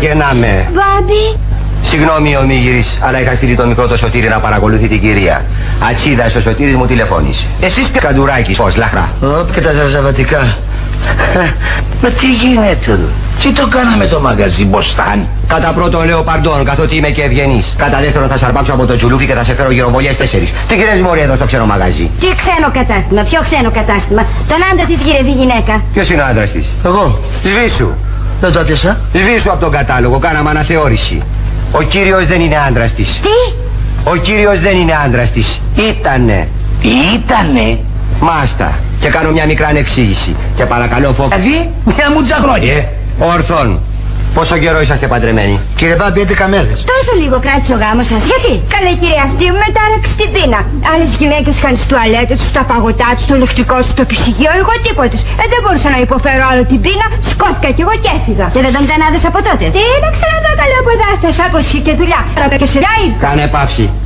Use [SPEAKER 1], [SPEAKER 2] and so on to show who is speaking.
[SPEAKER 1] Βαγγενάμε.
[SPEAKER 2] Μπάμπη.
[SPEAKER 1] Συγγνώμη Ομίγυρης, αλλά είχα στείλει το μικρό το Σωτήρι να παρακολουθεί την κυρία. Ατσίδας ο Σωτήρης μου τηλεφώνησε. Εσείς Καντουράκης, πώς λαχρά.
[SPEAKER 3] Όπ, και τα ζαζαβατικά. Μα τι γίνεται εδώ? Τι το κάναμε το μαγαζί Μποστάν?
[SPEAKER 1] Κατά πρώτον λέω παντών, καθότι είμαι και ευγενής. Κατά δεύτερον θα σαρπάξω από το τσουλούκι και θα σε φέρω γυροβολιές 4. Τι κυρίες μωρή εδώ στο ξένο μαγαζί?
[SPEAKER 2] Τι ξένο κατάστημα, ποιο ξένο κατάστημα? Τον άντρα της γυρεύει γυναίκα.
[SPEAKER 1] Ποιος είναι ο άντρας της?
[SPEAKER 3] Εγώ.
[SPEAKER 1] Σβήσου.
[SPEAKER 3] Δεν το έπιασα.
[SPEAKER 1] Σβήσου από τον κατάλογο, κάναμε αναθεώρηση. Ο κύριος δεν είναι άντρας της.
[SPEAKER 2] Τι?
[SPEAKER 1] Ο κύριος δεν είναι άντρας της. Ήτανε.
[SPEAKER 3] Ήτανε.
[SPEAKER 1] Μάστα. Και κάνω μια μικρά ανεξήγηση. Και παρακαλώ φόβο.
[SPEAKER 3] Δηλαδή, μια μουτζα χρόνια.
[SPEAKER 1] Όρθον. Πόσο καιρό είσαστε παντρεμένοι?
[SPEAKER 3] Κύριε Μπάμπη, 11 μέρες.
[SPEAKER 2] Τόσο λίγο κράτησε ο γάμος σας, γιατί? Καλέ κύριε, αυτή μου μετάραξε την πείνα. Άλλες γυναίκες είχαν στις τουαλέτες τους, τα παγωτά τους, το λεκτικό τους, το ψυγείο, εγώ τίποτες. Δεν μπορούσα να υποφέρω άλλο την πείνα, σηκώθηκα κι εγώ και έφυγα. Και δεν τον ξανάδες από τότε? Τι να ξαναδώ, καλό από εδώ, θα σ' άκουσχε και δουλειά. Ρώτα και σειρά.
[SPEAKER 1] Κάνε παύση.